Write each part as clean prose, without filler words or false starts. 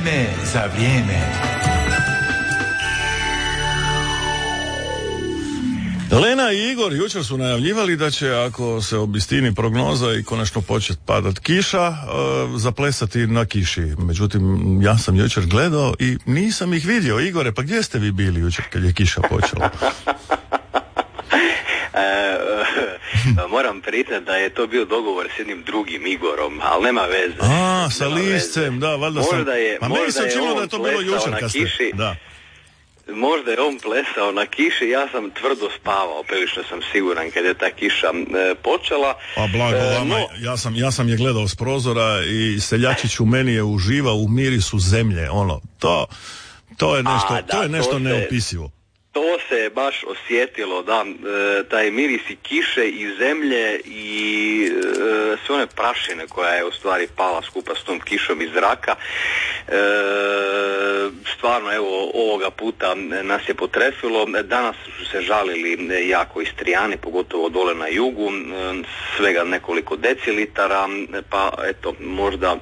Vrijeme za vrijeme. Lena i Igor jučer su najavljivali da će, ako se obistini prognoza i konačno početi padat kiša, zaplesati na kiši. Međutim, ja sam jučer gledao i nisam ih vidio. Igore, pa gdje ste vi bili jučer kad je kiša počela? Moram priznati da je to bio dogovor s jednim drugim Igorom, ali nema veze. Sa Liscem, da, valjda sam... Pa meni se učinilo da je to bilo jučer kad ste... Da. Možda je on plesao na kiši, ja sam tvrdo spavao, prilično sam siguran kad je ta kiša počela. Pa blago vama, ja sam je gledao s prozora i seljačić u meni je uživao u mirisu zemlje, to je nešto, to je nešto neopisivo. To se je baš osjetilo, da, taj miris i kiše i zemlje i sve one prašine koja je u stvari pala skupa s tom kišom iz zraka. Stvarno, evo, ovoga puta nas je potrefilo. Danas su se žalili jako Istrijani, pogotovo dole na jugu, svega nekoliko decilitara, pa eto, možda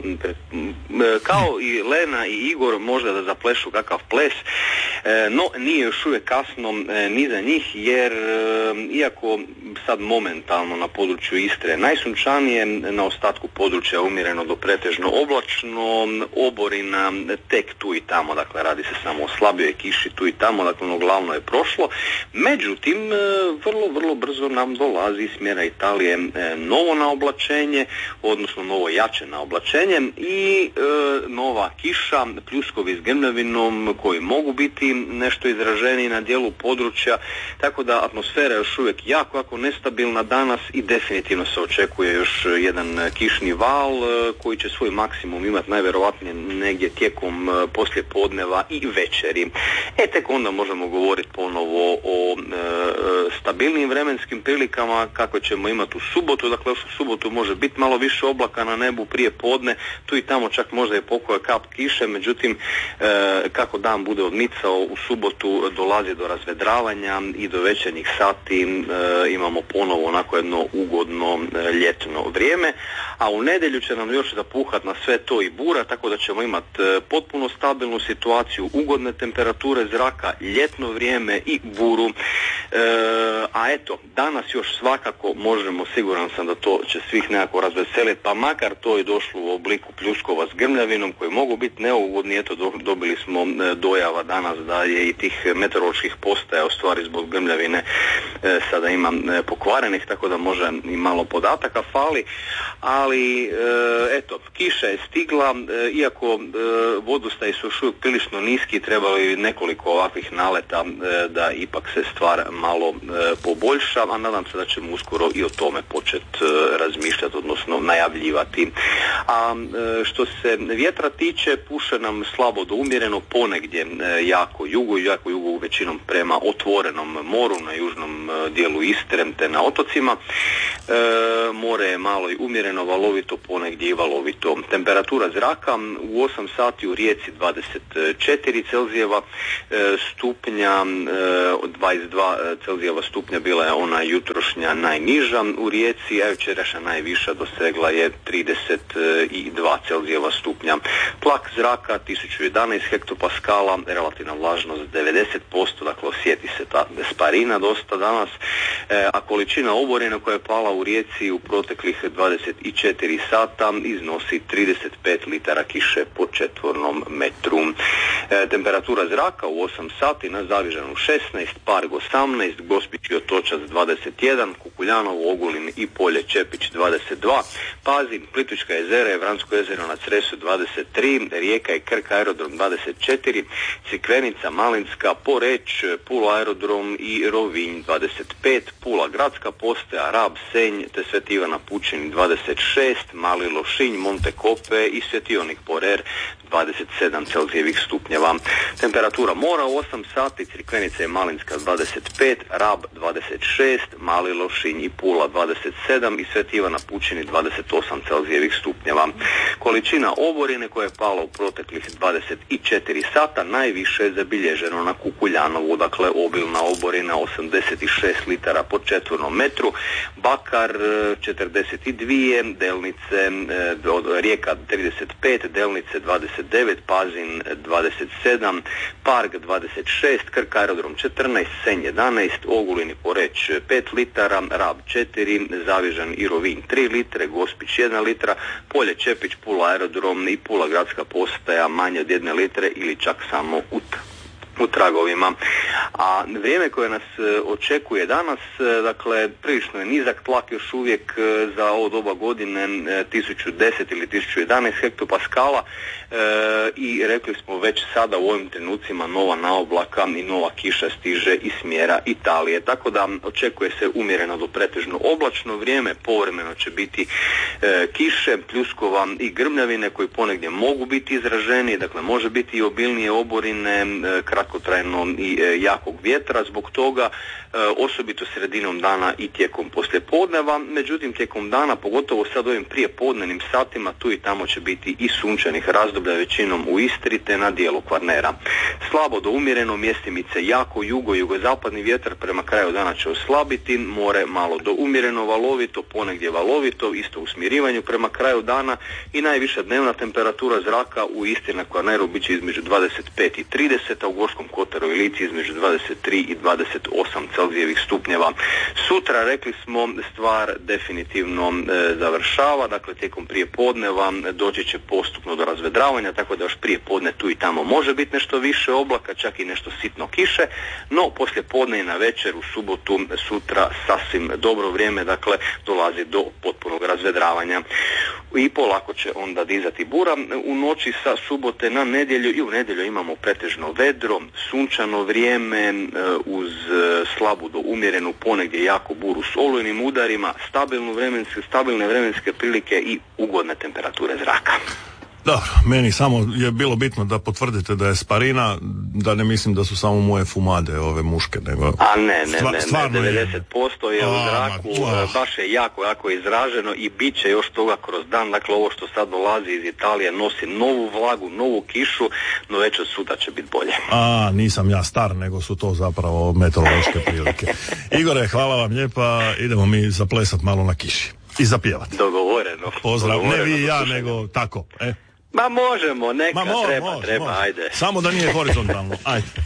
kao i Lena i Igor možda da zaplešu kakav ples, no nije još uvijek kasno ni za njih, jer iako sad momentalno na području Istre najsunčanije, na ostatku područja umjereno do pretežno oblačno, oborina tek tu i tamo, dakle radi se samo o slabijoj kiši tu i tamo, dakle ono glavno je prošlo. Međutim, vrlo brzo nam dolazi iz smjera Italije novo naoblačenje, odnosno novo jače naoblačenje i nova kiša, pljuskovi s grmljavinom koji mogu biti nešto izraženiji na dijelu područja, tako da atmosfera je još uvijek jako nestabilna danas i definitivno se očekuje još jedan kišni val koji će svoj maksimum imati najvjerojatnije negdje tijekom poslijepodneva i večeri. Tek onda možemo govoriti ponovo o stabilnim vremenskim prilikama kako ćemo imati u subotu. Dakle, u subotu može biti malo više oblaka na nebu prije podne, tu i tamo čak možda je pokoja kap kiše, međutim kako dan bude odmicao u subotu dolazi do razvedravanja i do večernjih sati imamo ponovo onako jedno ugodno ljetno vrijeme, a u nedjelju će nam još zapuhati na sve to i bura, tako da ćemo imati potpuno stabilnu situaciju, ugodne temperature zraka, ljetno vrijeme i buru. A eto, danas još svakako možemo, siguran sam da to će svih nekako razveseliti, pa makar to je došlo u obliku pljuskova s grmljavinom koji mogu biti neugodni. Eto, dobili smo dojava danas da je i tih meteoroloških postaja u stvari zbog grmljavine sada ima pokvarenih, tako da može i malo podataka fali, ali eto, kiša je stigla, iako vodostaji su još uvijek prilično niski, trebalo je nekoliko ovakvih naleta da ipak se stvar malo poboljša, a nadam se da ćemo uskoro i o tome početi razmišljati, odnosno najavljivati. A što se vjetra tiče, puše nam slabo do umjereno, ponegdje jako jugo većinom prema otvorenom moru na južnom dijelu Istre te na otocima. More je malo i umjereno, valovito, ponegdje i valovito. Temperatura zraka u 8 sati u Rijeci 24 Celzijeva stupnja, 22 Celzijeva stupnja bila je ona jutrošnja najniža u Rijeci, a jučerašnja najviša dosegla je 32 Celzijeva stupnja. Tlak zraka 1011 hektopaskala, relativna vlažnost 90%, dakle osjeti se ta sparina dosta danas, a količina oborina koja je pala u Rijeci u proteklih 24 sata iznosi 35 litara kiše po četvornom metru. Temperatura zraka u 8 sati na Zavižanu 16, Parg 18, Gospić i Otočac 21, Kukuljanovo, Ogulin i Polje Čepić 22, Pazin, Plitvička jezera i Vransko jezero na Cresu 23, Rijeka i Krk aerodrom 24, Crikvenica, Malinska, Poreč, Pula aerodrom i Rovinj 25, Pula gradska postaja, Rab, Senj te Sveti Ivan Pučin 26, Mali Lošinj, Montekope i Svetionik Porer 27 Celzijevih stupnjeva. Temperatura mora u 8 sati, Crikvenica i Malinska 25, Rab 26, Mali Lošinj i Pula 27 i Sveti Ivan Pučini 28 Celzijevih stupnjeva. Količina oborine koja je pala u proteklih 24 sata najviše je zabilježeno na Kukuljanovu, dakle obilna oborina 86 litara po četvornom metru, Bakar 42, Delnice, Rijeka 35, Delnice 29, Pazin 27, Park 26, Krk aerodrom 14, Senj 11, Ogulin i Poreć 5 litara, Rab 4, Zavižan i Rovinj 3 litre, Gospić 1 litra, Polje Čepić, Pula aerodrom i Pula gradska postaja manje od 1 litre ili čak samo u tragovima. A vrijeme koje nas očekuje danas, dakle, prilično je nizak tlak još uvijek za ovo doba godine 1010 ili 1011 hektopaskala i rekli smo već sada u ovim trenucima nova naoblaka i nova kiša stiže iz smjera Italije. Tako da očekuje se umjereno do pretežno oblačno vrijeme, povremeno će biti kiše, pljuskova i grmljavine koji ponegdje mogu biti izraženi, dakle može biti i obilnije oborine, kratkotrajno i jakog vjetra, zbog toga osobito sredinom dana i tijekom poslijepodneva, međutim tijekom dana, pogotovo sad ovim prijepodnevnim satima, tu i tamo će biti i sunčanih razdoblja većinom u Istri te na dijelu Kvarnera. Slabo do umjereno, mjestimice jako jugozapadni vjetar prema kraju dana će oslabiti, more malo do umjereno valovito, ponegdje valovito, isto u smirivanju prema kraju dana i najviša dnevna temperatura zraka u Istri na Kvarneru bit će između 25 i 30, a u Gorskom Kotaru i Lici između 23 i 28 Celzijevih stupnjeva. Sutra, rekli smo, stvar definitivno završava, dakle tijekom prijepodneva doći će postupno do razvedravanja, tako da još prijepodne tu i tamo može biti nešto više oblaka, čak i nešto sitno kiše, no poslijepodne i na večer u subotu, sutra sasvim dobro vrijeme, dakle dolazi do potpunog razvedravanja i polako će onda dizati bura. U noći sa subote na nedjelju i u nedjelju imamo pretežno vedro, sunčano vrijeme uz slabu do umjerenu, ponegdje jako buru s olujnim udarima, stabilne vremenske prilike i ugodne temperature zraka. Dobro, meni samo je bilo bitno da potvrdite da je sparina, da ne mislim da su samo moje fumade ove muške, nego... A ne, 90% je u zraku, baš je jako izraženo i bit će još toga kroz dan, dakle ovo što sad dolazi iz Italije nosi novu vlagu, novu kišu, no već od sutra će biti bolje. A, nisam ja star, nego su to zapravo meteorološke prilike. Igore, hvala vam lijepa, idemo mi zaplesat malo na kiši i zapjevat. Dogovoreno. Pozdrav, ne vi i ja, nego tako, Ma možemo, neka, treba, ajde. Samo da nije horizontalno, ajde.